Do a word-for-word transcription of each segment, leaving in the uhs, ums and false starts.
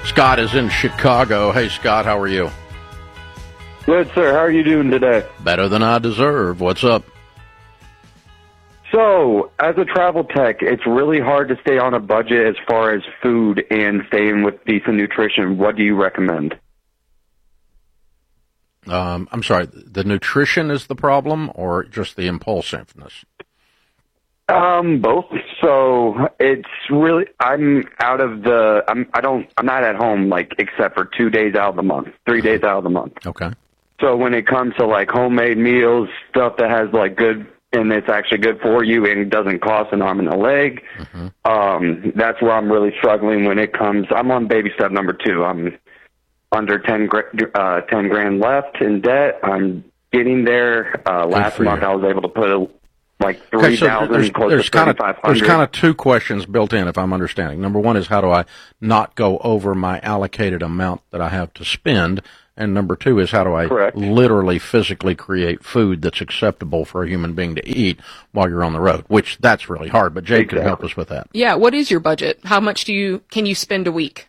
Scott is in Chicago. Hey, Scott, how are you? Good, sir. How are you doing today? Better than I deserve. What's up? So, as a travel tech, it's really hard to stay on a budget as far as food and staying with decent nutrition. What do you recommend? Um, I'm sorry, the nutrition is the problem or just the impulsiveness? Um, both. So it's really, I'm out of the, I'm, I don't, I'm not at home, like, except for two days out of the month, three days out of the month. Okay. So when it comes to, like, homemade meals, stuff that has, like, good, and it's actually good for you and doesn't cost an arm and a leg, mm-hmm. um, that's where I'm really struggling when it comes, I'm on baby step number two. I'm under ten, uh, ten grand left in debt. I'm getting there. Uh, last month you. I was able to put a, like three thousand, okay, so close there's to kind of thirty-five hundred. there's kind of two questions built in, if I'm understanding. Number one is, how do I not go over my allocated amount that I have to spend? And number two is, how do I Correct. literally physically create food that's acceptable for a human being to eat while you're on the road? Which that's really hard, but Jake exactly. can help us with that. Yeah, what is your budget? How much do you can you spend a week?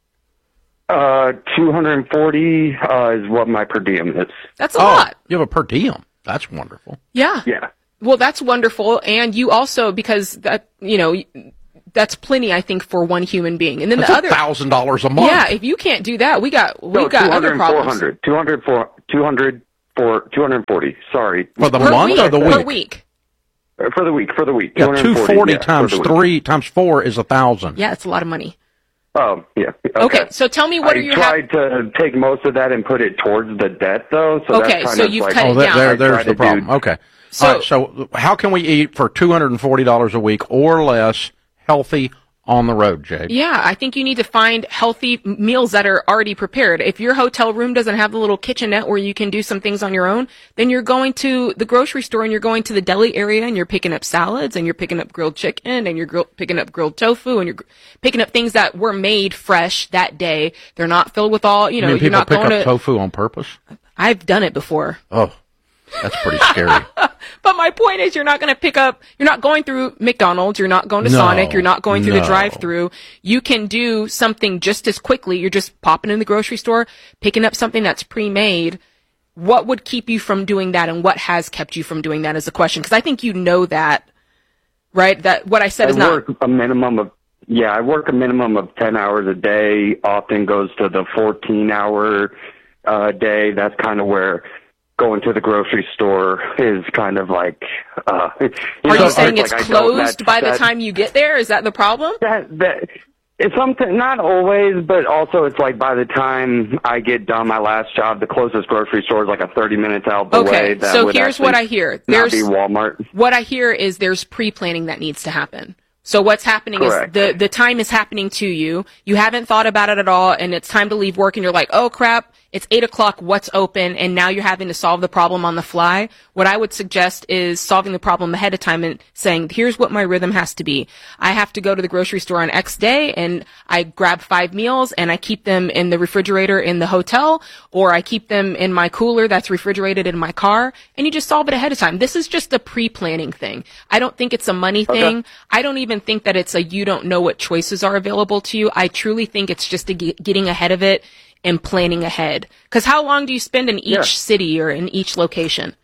Uh, two hundred forty uh, is what my per diem is. That's a oh, lot. You have a per diem. That's wonderful. Yeah. Yeah. Well, that's wonderful, and you also, because that, you know, that's plenty, I think, for one human being. And then that's the other one thousand dollars a month. Yeah, if you can't do that, we got we no, got other problems. four hundred, two hundred, two hundred, two hundred forty. Sorry. For the per month week, or the week? Per week. Uh, for the week, for the week. Yeah, two forty yeah, times three times four is one thousand. Yeah, it's a lot of money. Oh, yeah. Okay. okay, so tell me what I are your... I tried to take most of that and put it towards the debt, though. So okay, that's kind so of you've like, cut oh, it there, down. there, there's the problem. Do, okay. So, All right, so how can we eat for two hundred forty dollars a week or less healthy on the road, Jake? Yeah, I think you need to find healthy meals that are already prepared. If your hotel room doesn't have the little kitchenette where you can do some things on your own, then you're going to the grocery store and you're going to the deli area and you're picking up salads and you're picking up grilled chicken and you're grill- picking up grilled tofu and you're gr- picking up things that were made fresh that day. They're not filled with all, you know, you mean you're people not pick going up to... tofu on purpose? I've done it before. Oh, that's pretty scary. But my point is, you're not going to pick up, you're not going through McDonald's, you're not going to No, Sonic, you're not going through no. the drive-through. You can do something just as quickly. You're just popping in the grocery store, picking up something that's pre-made. What would keep you from doing that, and what has kept you from doing that is the question. Because I think you know that, right? That what I said I is not... work a minimum of, yeah, I work a minimum of ten hours a day, often goes to the fourteen-hour uh, day. That's kind of where... going to the grocery store is kind of like. Uh, you Are know, you saying like, it's I closed that, by the that, time you get there? Is that the problem? That that it's something. Not always, but also it's like by the time I get done my last job, the closest grocery store is like a thirty minutes out the okay, way. Okay, so here's what I hear. There's not be Walmart. What I hear is there's pre-planning that needs to happen. So what's happening Correct. is the, the time is happening to you. You haven't thought about it at all, and it's time to leave work, and you're like, oh, crap, it's eight o'clock, what's open? And now you're having to solve the problem on the fly. What I would suggest is solving the problem ahead of time and saying, here's what my rhythm has to be. I have to go to the grocery store on X day, and I grab five meals, and I keep them in the refrigerator in the hotel, or I keep them in my cooler that's refrigerated in my car, and you just solve it ahead of time. This is just a pre-planning thing. I don't think it's a money Okay. thing. I don't even think that it's a you don't know what choices are available to you. I truly think it's just a get, getting ahead of it and planning ahead. Because how long do you spend in each Yeah. city or in each location?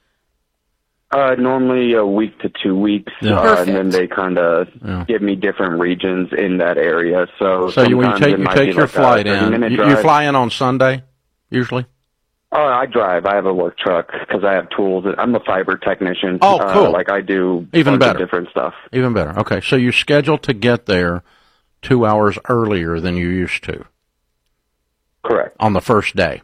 Uh, normally a week to two weeks, Yeah. uh, and then Perfect. they kind of Yeah. give me different regions in that area. So, So you, when you sometimes take it you might take be your like a flight in, thirty-minute you, you drive. fly in on Sunday, usually? Oh, I drive. I have a work truck because I have tools. I'm a fiber technician. Oh, Uh, cool. like I do Even bunch of better. different stuff. Even better. Okay, so you're scheduled to get there two hours earlier than you used to Correct. on the first day.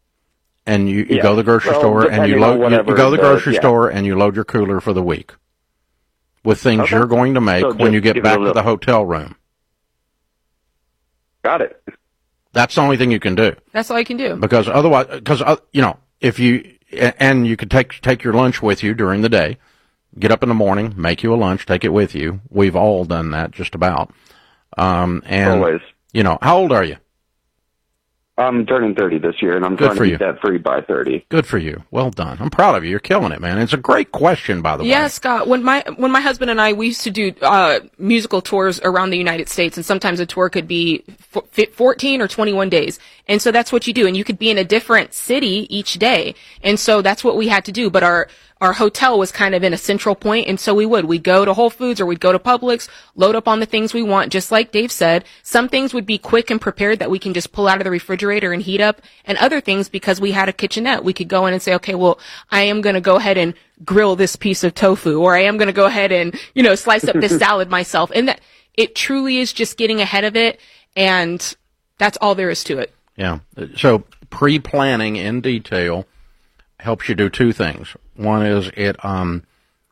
And you, you Yeah. go to the grocery Well, store and you depending on load you, whatever you go to the it does, grocery yeah. store and you load your cooler for the week with things Okay. you're going to make So when just you get give it a back to little- the hotel room. Got it. That's the only thing you can do. That's all you can do. Because otherwise, because, uh, you know, if you, and you could take, take your lunch with you during the day, get up in the morning, make you a lunch, take it with you. We've all done that just about. Um, and, Always. you know, how old are you? I'm turning thirty this year, and I'm Good trying for to be you. debt-free by thirty. Good for you. Well done. I'm proud of you. You're killing it, man. It's a great question, by the way. Yeah, Scott. When my when my husband and I we used to do uh musical tours around the United States, and sometimes a tour could be f- fourteen or twenty-one days, and so that's what you do, and you could be in a different city each day, and so that's what we had to do. But our our hotel was kind of in a central point, and so we would we'd go to Whole Foods or we'd go to Publix, load up on the things we want, just like Dave said. Some things would be quick and prepared that we can just pull out of the refrigerator and heat up, and other things, because we had a kitchenette, we could go in and say, okay, well, I am going to go ahead and grill this piece of tofu, or I am going to go ahead and, you know, slice up this salad myself. And that it truly is just getting ahead of it, and that's all there is to it. Yeah. So pre-planning in detail helps you do two things. One is it um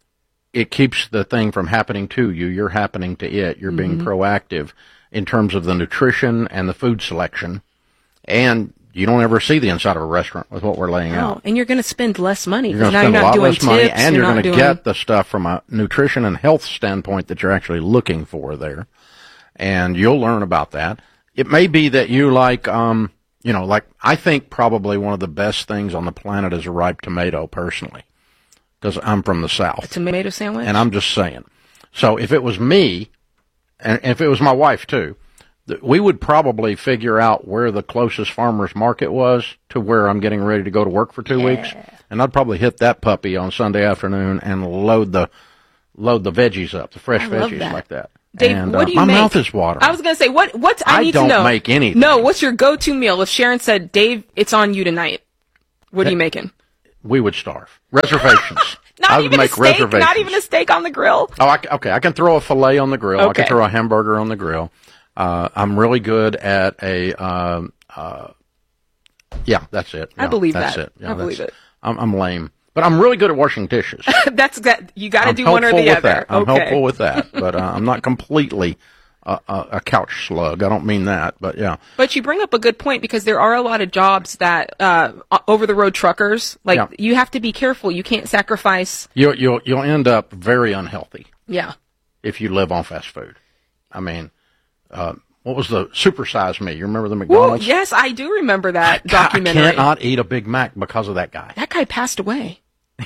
it keeps the thing from happening to you. You're happening to it. You're being mm-hmm. proactive in terms of the nutrition and the food selection. And you don't ever see the inside of a restaurant with what we're laying Oh, out. and you're going to spend less money. You're going to now spend you're a not lot doing less money, tips, and you're, you're going to doing... get the stuff from a nutrition and health standpoint that you're actually looking for there. And you'll learn about that. It may be that you like, um, you know, like I think probably one of the best things on the planet is a ripe tomato, personally, because I'm from the South. A tomato sandwich? And I'm just saying. So if it was me, and if it was my wife too, we would probably figure out where the closest farmer's market was to where I'm getting ready to go to work for two yeah. weeks. And I'd probably hit that puppy on Sunday afternoon and load the load the veggies up, the fresh I veggies that. like that. Dave, and, what uh, do you my make? mouth is watering. I was going to say, what, what, I, I need don't to know. make anything. No, what's your go-to meal? If Sharon said, Dave, it's on you tonight, what are you making? We would starve. Reservations. Not I would even make a steak, reservations. not even a steak on the grill. Oh, I, okay. I can throw a filet on the grill. Okay. I can throw a hamburger on the grill. Uh, I'm really good at a, um, uh, yeah, that's it. I Yeah, believe that's that. It. Yeah, I believe it. I'm, I'm lame, but I'm really good at washing dishes. That's that. You got to do helpful one or the with other. That. I'm okay. helpful with that, but uh, I'm not completely uh, a, a couch slug. I don't mean that, but yeah. But you bring up a good point, because there are a lot of jobs that uh, over-the-road truckers, like Yeah. you have to be careful. You can't sacrifice. You'll you'll you'll end up very unhealthy. Yeah. If you live on fast food. I mean, uh, what was the Super Size Me? You remember the McDonald's? Ooh, yes, I do remember that God, documentary. I cannot eat a Big Mac because of that guy. That guy passed away.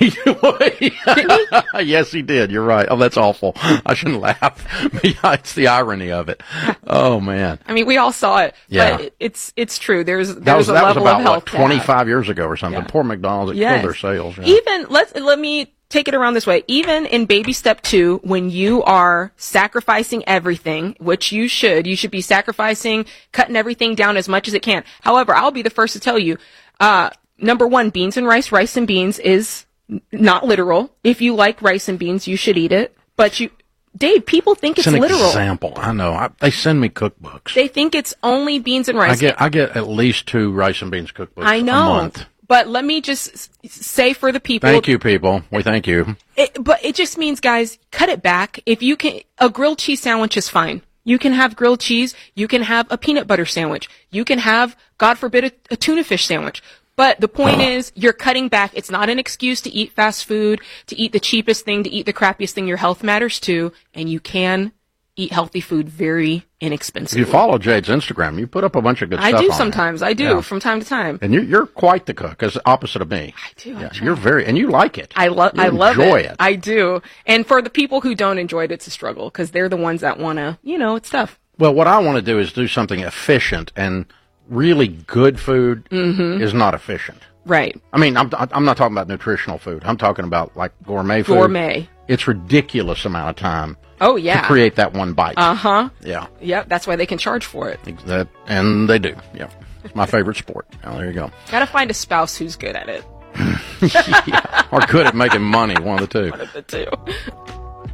Yes, he did. You're right. Oh, that's awful. I shouldn't laugh. Yeah, it's the irony of it. Oh man. I mean, we all saw it. Yeah. But it's it's true. There's there's That was, a that was level about of health. what, twenty-five years ago or something. Yeah. Poor McDonald's. It Yes. killed their sales. Yeah. Even let's let me take it around this way. Even in baby step two, when you are sacrificing everything, which you should, you should be sacrificing, cutting everything down as much as it can. However, I'll be the first to tell you, uh, number one, beans and rice, rice and beans is n- not literal. If you like rice and beans, you should eat it. But you, Dave, people think it's, it's an literal. example. I know. I, they send me cookbooks. They think it's only beans and rice. I get I get at least two rice and beans cookbooks I know. a month. But let me just s- say for the people. Thank you, people. We thank you. It, but it just means, guys, cut it back. If you can, a grilled cheese sandwich is fine. You can have grilled cheese. You can have a peanut butter sandwich. You can have, God forbid, a, a tuna fish sandwich. But the point is, you're cutting back. It's not an excuse to eat fast food, to eat the cheapest thing, to eat the crappiest thing. Your health matters too. And you can eat healthy food very inexpensively. If you follow Jade's Instagram, you put up a bunch of good I stuff do on sometimes. it. I do Yeah. from time to time. And you're, you're quite the cook, as opposite of me. I do. Yeah, I try. you're very, and you like it. I love. You I love enjoy it. it. I do. And for the people who don't enjoy it, it's a struggle, because they're the ones that want to. You know, it's tough. Well, what I want to do is do something efficient, and really good food Mm-hmm. is not efficient. Right. I mean, I'm I'm not talking about nutritional food. I'm talking about like gourmet food. Gourmet. It's ridiculous amount of time Oh yeah. to create that one bite. Uh huh. Yeah. Yep. That's why they can charge for it. That and they do. Yeah. It's my favorite sport. Oh, there you go. Gotta find a spouse who's good at it. Yeah. Or good at making money. One of the two. One of the two.